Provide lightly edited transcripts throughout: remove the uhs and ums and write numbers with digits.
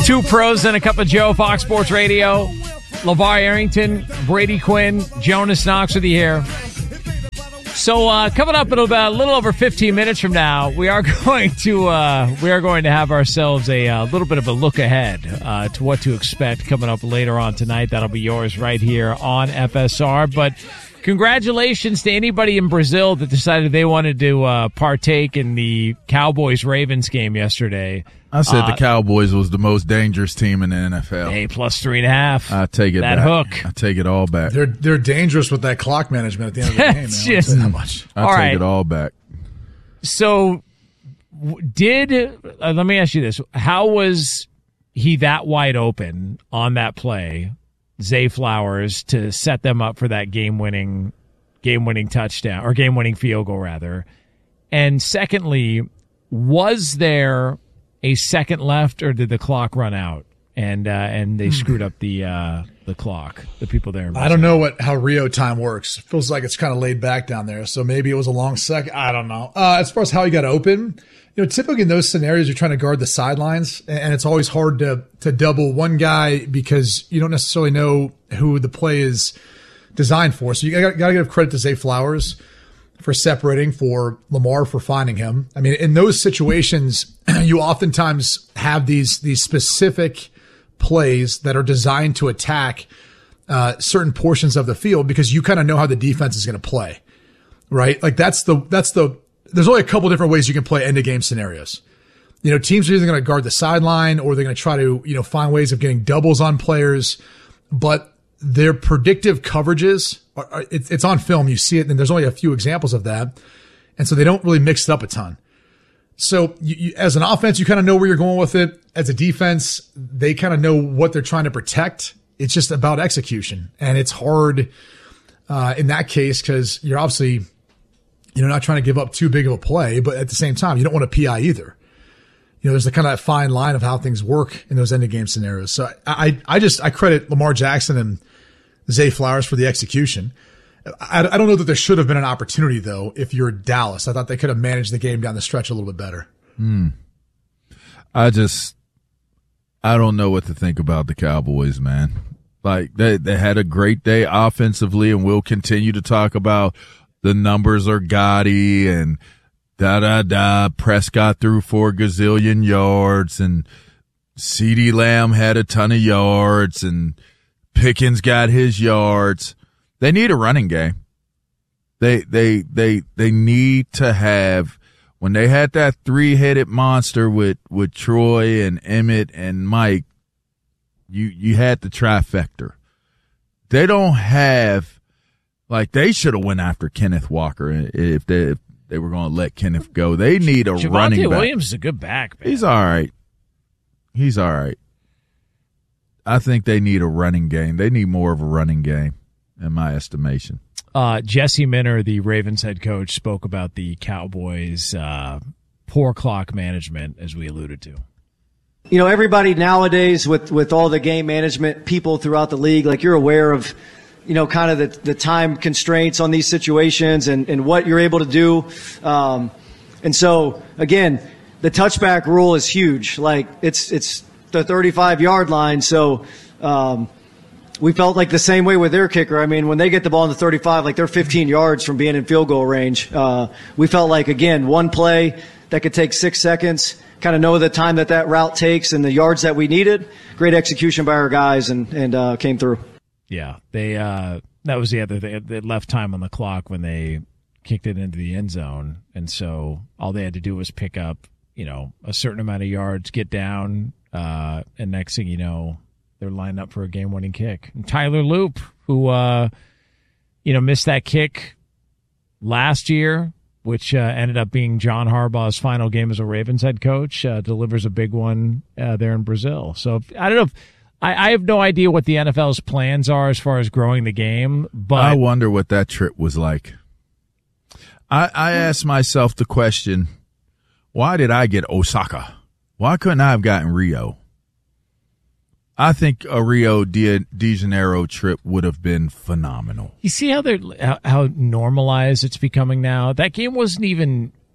Two pros and a cup of Joe, Fox Sports Radio. LeVar Arrington, Brady Quinn, Jonas Knox with you here. So coming up in about a little over 15 minutes from now, we are going to have ourselves a little bit of a look ahead to what to expect coming up later on tonight. That'll be yours right here on FSR. But congratulations to anybody in Brazil that decided they wanted to partake in the Cowboys-Ravens game yesterday. I said the Cowboys was the most dangerous team in the NFL. Hey, plus 3.5. I take it that back. Hook. I take it all back. They're dangerous with that clock management at the end of the game. It's Man. just How much? I take it all back. So, let me ask you this: how was he that wide open on that play, Zay Flowers, to set them up for that game-winning touchdown or game-winning field goal, rather? And secondly, was there a second left, or did the clock run out and they screwed up the clock? The people there. I don't know how Rio time works. It feels like it's kind of laid back down there, so maybe it was a long second. I don't know. As far as how he got open, typically in those scenarios, you're trying to guard the sidelines, and it's always hard to double one guy because you don't necessarily know who the play is designed for. So you got to give credit to Zay Flowers for separating, for Lamar for finding him. I mean, in those situations, you oftentimes have these specific plays that are designed to attack certain portions of the field because you kind of know how the defense is going to play, right? Like that's the. There's only a couple different ways you can play end of game scenarios. Teams are either going to guard the sideline or they're going to try to find ways of getting doubles on players, but their predictive coverages, it's on film. You see it, and there's only a few examples of that. And so they don't really mix it up a ton. So you, as an offense, you kind of know where you're going with it. As a defense, they kind of know what they're trying to protect. It's just about execution. And it's hard in that case because you're obviously not trying to give up too big of a play, but at the same time, you don't want to PI either. There's a kind of fine line of how things work in those end of game scenarios. So I credit Lamar Jackson and Zay Flowers for the execution. I don't know that there should have been an opportunity though. If you're Dallas, I thought they could have managed the game down the stretch a little bit better. I don't know what to think about the Cowboys, man. Like they had a great day offensively, and we'll continue to talk about the numbers are gaudy and Prescott threw 4 gazillion yards, and CeeDee Lamb had a ton of yards, and Pickens got his yards. They need a running game. They need to have, when they had that 3-headed monster with Troy and Emmett and Mike, you had the trifecta. They don't have, they should have went after Kenneth Walker if they were going to let Kenneth go. They need a running back. Williams is a good back, man. He's all right. I think they need a running game. They need more of a running game, in my estimation. Jesse Minter, the Ravens head coach, spoke about the Cowboys' poor clock management, as we alluded to. Everybody nowadays with all the game management people throughout the league, you're aware of kind of the time constraints on these situations and what you're able to do. And so, again, the touchback rule is huge. It's the 35-yard line. So we felt like the same way with their kicker. I mean, when they get the ball in the 35, they're 15 yards from being in field goal range. We felt like, again, one play that could take 6 seconds, kind of know the time that route takes and the yards that we needed. Great execution by our guys and came through. Yeah, that was the other thing. They left time on the clock when they kicked it into the end zone, and so all they had to do was pick up, a certain amount of yards, get down, and next thing you know, they're lined up for a game-winning kick. And Tyler Loop, who missed that kick last year, which ended up being John Harbaugh's final game as a Ravens head coach, delivers a big one there in Brazil. So I don't know if. I have no idea what the NFL's plans are as far as growing the game, but I wonder what that trip was like. I asked myself the question, why did I get Osaka? Why couldn't I have gotten Rio? I think a Rio de Janeiro trip would have been phenomenal. You see how normalized it's becoming now? That game wasn't even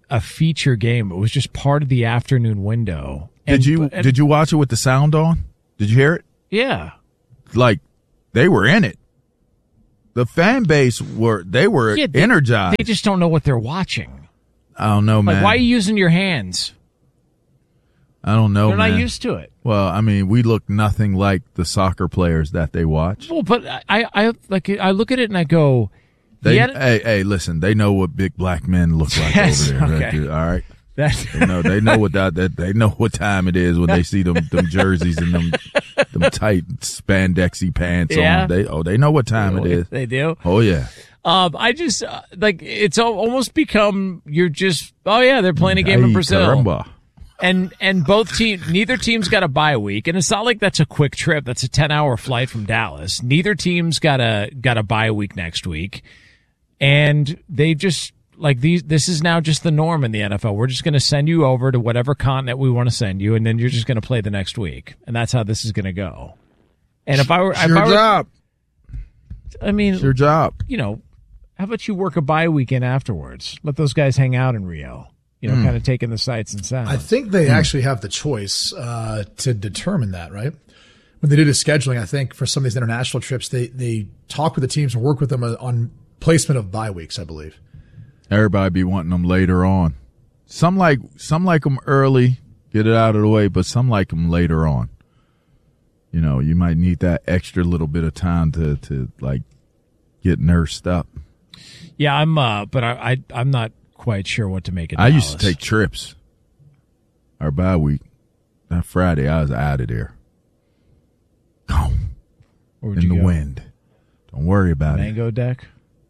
a feature game. It was just part of the afternoon window. Did you watch it with the sound on? Did you hear it? Yeah. Like, they were in it. The fan base were energized. They just don't know what they're watching. I don't know, man. Like, why are you using your hands? I don't know, They're man. not used to it. Well, I mean, we look nothing like the soccer players that they watch. Well, but I look at it and I go, Hey, listen, they know what big black men look like Yes, over there. okay. All right. They know what they know what time it is when they see them jerseys and them tight spandexy pants Yeah. on. They know what time it is. They do. Oh yeah. I just it's almost become they're playing a game in Ay, Brazil. caramba. And neither team's got a bye week, and it's not like that's a quick trip. That's a 10-hour flight from Dallas. Neither team's got a bye week next week, and they just this is now just the norm in the NFL. We're just going to send you over to whatever continent we want to send you, and then you're just going to play the next week, and that's how this is going to go. And if I were, job. I mean, It's your job. you know, how about you work a bye weekend afterwards? Let those guys hang out in Rio. Kind of taking the sights and sounds. I think they actually have the choice to determine that, right? When they do the scheduling, I think for some of these international trips, they talk with the teams and work with them on placement of bye weeks, I believe. Everybody be wanting them later on. Some like them early, get it out of the way, but some like them later on. You know, you might need that extra little bit of time to like get nursed up. Yeah, I'm not quite sure what to make of I Dallas. used to take trips. Our bye week, that Friday, I was out of there. Gone Where'd in you the go? wind. Don't worry about it. Mango Deck.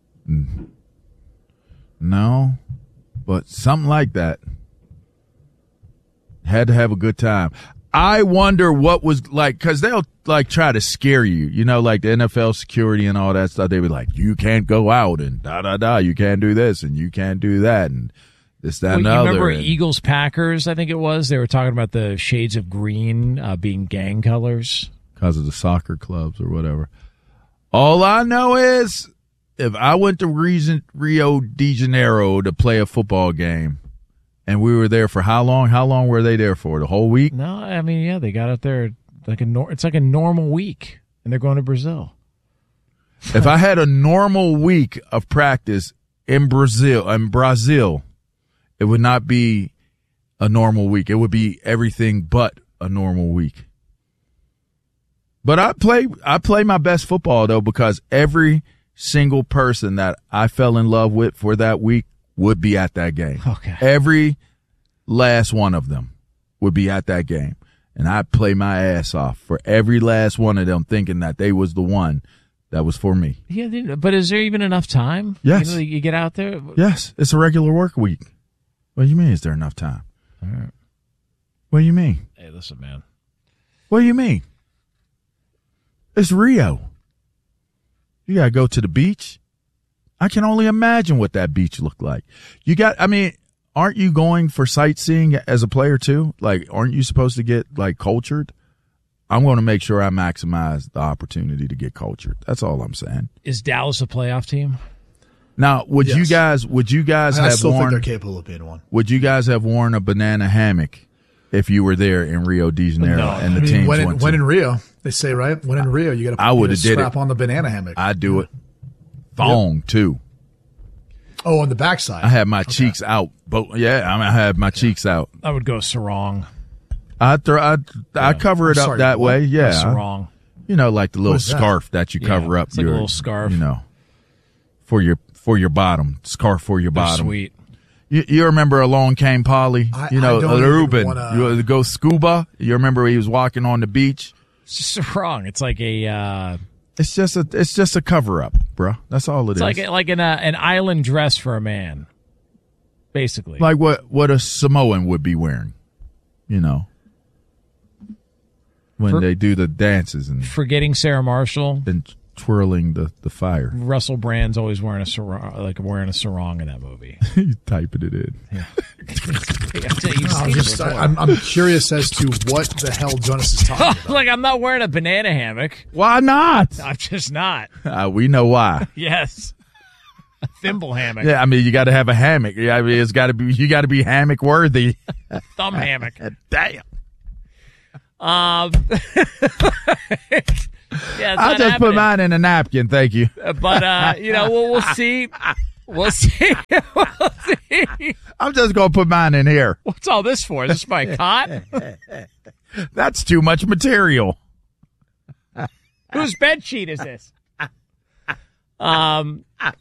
No, but something like that. Had to have a good time. I wonder what was like, because they'll like try to scare you, like the NFL security and all that stuff. They be like, you can't go out and you can't do this and you can't do that and this, that, and the You other. remember And Eagles Packers? I think it was. They were talking about the shades of green being gang colors. because of the soccer clubs or whatever. All I know is if I went to Rio de Janeiro to play a football game and we were there for how long were they there for? The whole week? No, I mean, yeah, they got out there it's like a normal week, and they're going to Brazil. If I had a normal week of practice in Brazil, it would not be a normal week. It would be everything but a normal week. But I play my best football though, because every single person that I fell in love with for that week would be at that game. Okay. Every last one of them would be at that game. And I play my ass off for every last one of them, thinking that they was the one that was for me. Yeah, but is there even enough time? Yes. You get out there? Yes, it's a regular work week. What do you mean, is there enough time? All right. What do you mean? Hey, listen, man. What do you mean? It's Rio. You got to go to the beach. I can only imagine what that beach looked like. Aren't you going for sightseeing as a player too? Like, aren't you supposed to get like cultured? I'm going to make sure I maximize the opportunity to get cultured. That's all I'm saying. Is Dallas a playoff team? Now, would Yes. you guys I have still think worn? they're capable of being one. Would you guys have worn a banana hammock if you were there in Rio de Janeiro No. and the teams went when to? in Rio, they say, right? When in Rio, you got I would've to did strap it. on the banana hammock. I'd do it. Thong too. On the backside. I had my cheeks out. I had my cheeks out. I would go sarong. I cover it I'm up sorry, that what? way. Yeah. Sarong. Like the little What is that? scarf that you cover up it's like a your little scarf. for your bottom. Scarf for your They're bottom. sweet. You remember Along Came Polly? I don't even Ruben. wanna- You go scuba. You remember he was walking on the beach? It's just sarong. It's like a It's just a cover up, bro. That's all it is. like an island dress for a man, basically. Like what a Samoan would be wearing, when they do the dances and Forgetting Sarah Marshall, twirling the fire. Russell Brand's always wearing a sarong in that movie. You typing it in. I'm curious as to what the hell Jonas is talking about. Like, I'm not wearing a banana hammock. Why not? I'm just not. We know why. Yes. thimble hammock. Yeah, I mean, you got to have a hammock. Yeah, I mean, you got to be hammock worthy. Thumb hammock. Damn. Yeah, I'll just put mine in a napkin, thank you. But we'll see. We'll see. We'll see. I'm just gonna put mine in here. What's all this for? Is this my cot? That's too much material. Whose bed sheet is this?